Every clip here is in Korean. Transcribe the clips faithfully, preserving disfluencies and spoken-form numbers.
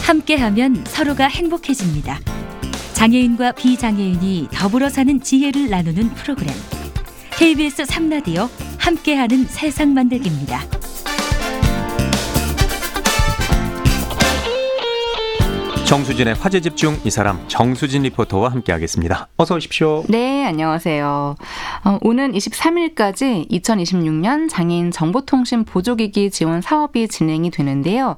함께하면 서로가 행복해집니다. 장애인과 비장애인이 더불어 사는 지혜를 나누는 프로그램. 케이비에스 삼 라디오 함께하는 세상 만들기입니다. 정수진의 화제집중, 이 사람 정수진 리포터와 함께하겠습니다. 어서 오십시오. 네, 안녕하세요. 어, 오는 이십삼 일까지 이천이십육 년 장애인 정보통신 보조기기 지원 사업이 진행이 되는데요.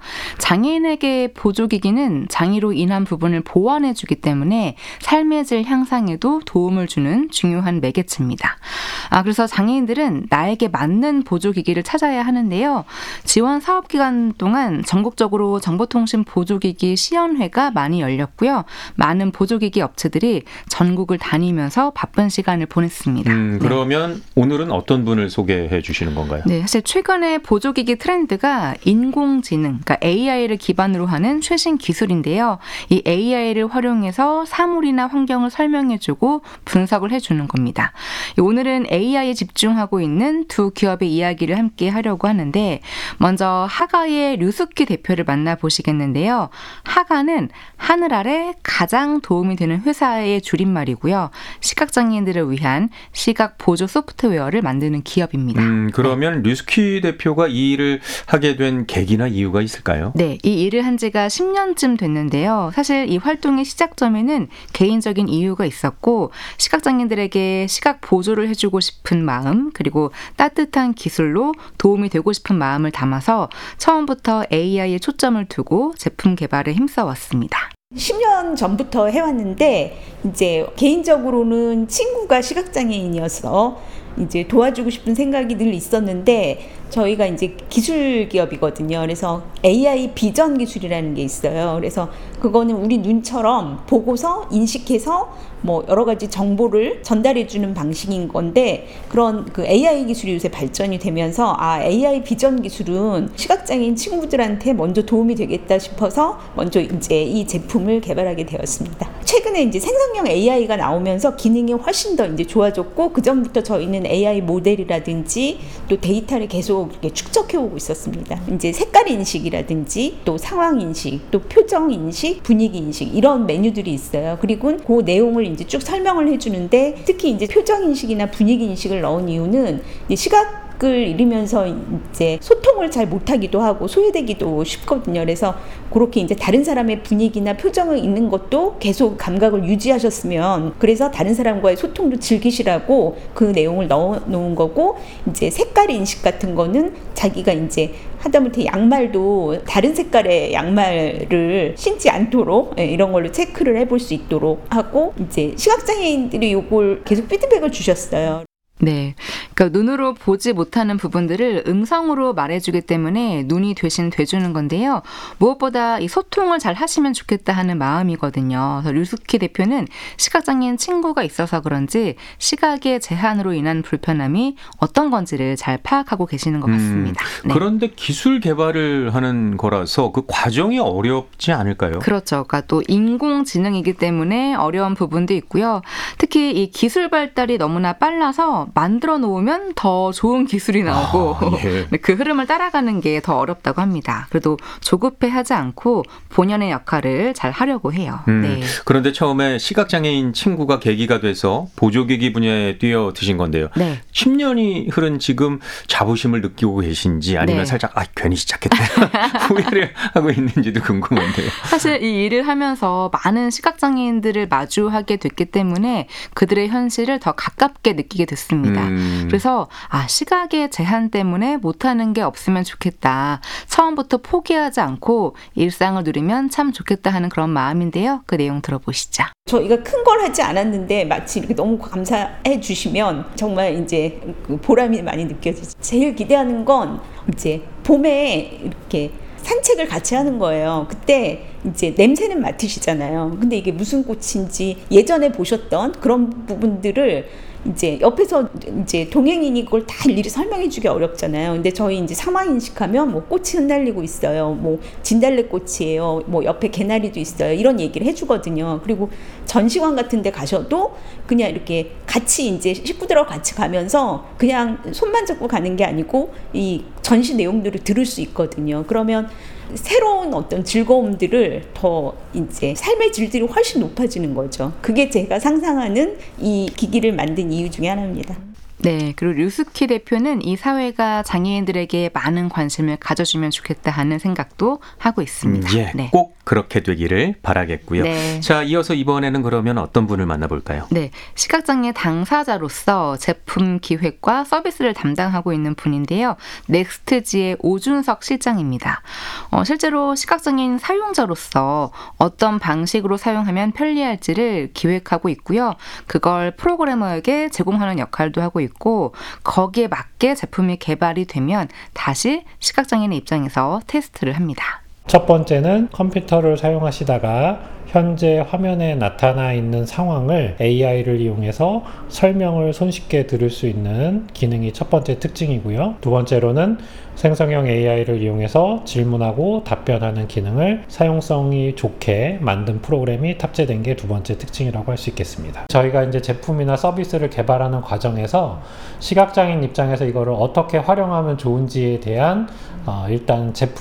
장애인에게 보조기기는 장애로 인한 부분을 보완해주기 때문에 삶의 질 향상에도 도움을 주는 중요한 매개체입니다. 아, 그래서 장애인들은 나에게 맞는 보조기기를 찾아야 하는데요. 지원 사업 기간 동안 전국적으로 정보통신 보조기기 시연회가 많이 열렸고요. 많은 보조기기 업체들이 전국을 다니면서 바쁜 시간을 보냈습니다. 음, 그러면 네. 오늘은 어떤 분을 소개해 주시는 건가요? 네, 사실 최근에 보조기기 트렌드가 인공지능, 그러니까 에이아이를 기반으로 하는 최신 기술인데요. 이 에이아이를 활용해서 사물이나 환경을 설명해주고 분석을 해주는 겁니다. 오늘은 에이아이에 집중하고 있는 두 기업의 이야기를 함께 하려고 하는데, 먼저 하가의 류스키 대표를 만나보시겠는데요. 하가는 하늘 아래 가장 도움이 되는 회사의 줄임말이고요. 시각장애인들을 위한 시각 보조 소프트웨어를 만드는 기업입니다. 음, 그러면 네. 류스키 대표가 이 일을 하게 된 계기나 이유가 있을까요? 네, 이 일을 한 지가 십 년쯤 됐는데요. 사실 이 활동의 시작점에는 개인적인 이유가 있었고, 시각장애인들에게 시각 보조를 해주고 싶은 마음, 그리고 따뜻한 기술로 도움이 되고 싶은 마음을 담아서 처음부터 에이아이에 초점을 두고 제품 개발에 힘써왔습니다. 십 년 전부터 해왔는데, 이제 개인적으로는 친구가 시각장애인이어서 이제 도와주고 싶은 생각이 늘 있었는데, 저희가 이제 기술 기업이거든요. 그래서 에이아이 비전 기술이라는 게 있어요. 그래서 그거는 우리 눈처럼 보고서 인식해서 뭐 여러 가지 정보를 전달해 주는 방식인 건데, 그런 그 에이아이 기술이 요새 발전이 되면서 아, 에이아이 비전 기술은 시각장애인 친구들한테 먼저 도움이 되겠다 싶어서 먼저 이제 이 제품을 개발하게 되었습니다. 최근에 이제 생성형 에이아이가 나오면서 기능이 훨씬 더 이제 좋아졌고, 그 전부터 저희는 에이아이 모델이라든지 또 데이터를 계속 이렇게 축적해 오고 있었습니다. 이제 색깔 인식이라든지 또 상황 인식, 또 표정 인식, 분위기 인식, 이런 메뉴들이 있어요. 그리고 그 내용을 이제 쭉 설명을 해주는데, 특히 이제 표정 인식이나 분위기 인식을 넣은 이유는 이제 시각 을 잃으면서 이제 소통을 잘 못하기도 하고 소외되기도 쉽거든요. 그래서 그렇게 이제 다른 사람의 분위기나 표정을 읽는 것도 계속 감각을 유지하셨으면, 그래서 다른 사람과의 소통도 즐기시라고 그 내용을 넣어 놓은 거고, 이제 색깔 인식 같은 거는 자기가 이제 하다못해 양말도 다른 색깔의 양말을 신지 않도록 이런 걸로 체크를 해볼 수 있도록 하고, 이제 시각장애인들이 이걸 계속 피드백을 주셨어요. 네, 그러니까 눈으로 보지 못하는 부분들을 음성으로 말해주기 때문에 눈이 대신 돼주는 건데요. 무엇보다 이 소통을 잘 하시면 좋겠다 하는 마음이거든요. 그래서 류스키 대표는 시각장애인 친구가 있어서 그런지 시각의 제한으로 인한 불편함이 어떤 건지를 잘 파악하고 계시는 것 같습니다. 음, 그런데 네. 기술 개발을 하는 거라서 그 과정이 어렵지 않을까요? 그렇죠. 그러니까 또 인공지능이기 때문에 어려운 부분도 있고요. 특히 이 기술 발달이 너무나 빨라서 만들어 놓으면 더 좋은 기술이 나오고 아, 예. 그 흐름을 따라가는 게 더 어렵다고 합니다. 그래도 조급해하지 않고 본연의 역할을 잘 하려고 해요. 음, 네. 그런데 처음에 시각장애인 친구가 계기가 돼서 보조기기 분야에 뛰어드신 건데요. 네. 십 년이 흐른 지금 자부심을 느끼고 계신지, 아니면 네. 살짝 아, 괜히 시작했다 후회를 하고 있는지도 궁금한데요. 사실 이 일을 하면서 많은 시각장애인들을 마주하게 됐기 때문에 그들의 현실을 더 가깝게 느끼게 됐습니다. 음. 그래서 아, 시각의 제한 때문에 못하는 게 없으면 좋겠다. 처음부터 포기하지 않고 일상을 누리면 참 좋겠다 하는 그런 마음인데요. 그 내용 들어보시죠. 저희가 큰 걸 하지 않았는데 마치 이렇게 너무 감사해 주시면 정말 이제 그 보람이 많이 느껴지죠. 제일 기대하는 건 이제 봄에 이렇게 산책을 같이 하는 거예요. 그때 이제 냄새는 맡으시잖아요. 근데 이게 무슨 꽃인지 예전에 보셨던 그런 부분들을 이제 옆에서 이제 동행인이 그걸 다 일일이 설명해 주기 어렵잖아요. 근데 저희 이제 상황 인식하면 뭐 꽃이 흩날리고 있어요. 뭐 진달래꽃이에요. 뭐 옆에 개나리도 있어요. 이런 얘기를 해주거든요. 그리고 전시관 같은 데 가셔도 그냥 이렇게 같이 이제 식구들하고 같이 가면서 그냥 손만 잡고 가는 게 아니고 이 전시 내용들을 들을 수 있거든요. 그러면 새로운 어떤 즐거움들을 더 이제 삶의 질들이 훨씬 높아지는 거죠. 그게 제가 상상하는 이 기기를 만든 이유 중에 하나입니다. 네, 그리고 류스키 대표는 이 사회가 장애인들에게 많은 관심을 가져주면 좋겠다 하는 생각도 하고 있습니다. 음, 예, 네. 꼭 그렇게 되기를 바라겠고요. 네. 자, 이어서 이번에는 그러면 어떤 분을 만나볼까요? 네, 시각장애 당사자로서 제품 기획과 서비스를 담당하고 있는 분인데요. 넥스트지의 오준석 실장입니다. 어, 실제로 시각장애인 사용자로서 어떤 방식으로 사용하면 편리할지를 기획하고 있고요. 그걸 프로그래머에게 제공하는 역할도 하고 있고 거기에 맞게 제품이 개발이 되면 다시 시각장애인의 입장에서 테스트를 합니다. 첫 번째는 컴퓨터를 사용하시다가 현재 화면에 나타나 있는 상황을 에이아이를 이용해서 설명을 손쉽게 들을 수 있는 기능이 첫 번째 특징이고요. 두 번째로는 생성형 에이아이를 이용해서 질문하고 답변하는 기능을 사용성이 좋게 만든 프로그램이 탑재된 게 두 번째 특징이라고 할 수 있겠습니다. 저희가 이제 제품이나 서비스를 개발하는 과정에서 시각장애인 입장에서 이거를 어떻게 활용하면 좋은지에 대한 어, 일단 제품